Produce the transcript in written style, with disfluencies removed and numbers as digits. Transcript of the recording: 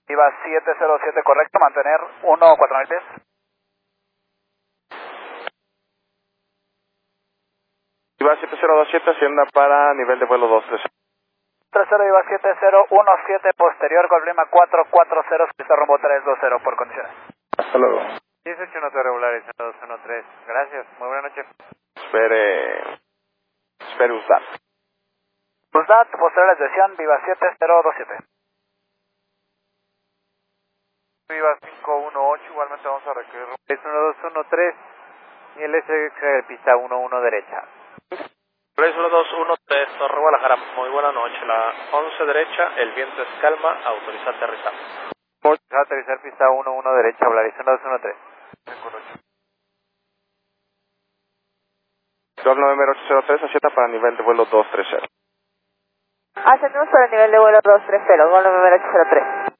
Viva 707, correcto, mantener 149 pies. Viva 7027, ascienda para nivel de vuelo 230. 30 Viva 7017, posterior, Golf Lima 440, pista rumbo 320 por condiciones. Hasta luego. 18 regulares, 213. Gracias, muy buena noche. Espere usted. Busdat, posterior desviación, Viva 7027. Viva 518, igualmente vamos a requerir es 1213 y el SX pista 11 derecha. Place 1213, Torre Guadalajara, muy buena noche. La 11 derecha, el viento es calma, autoriza aterrizar. Autoriza aterrizar pista 11 derecha, Volaris 1213. 29803, ascienda para nivel de vuelo 230. Ascendemos para el nivel de vuelo 230, Golf 803.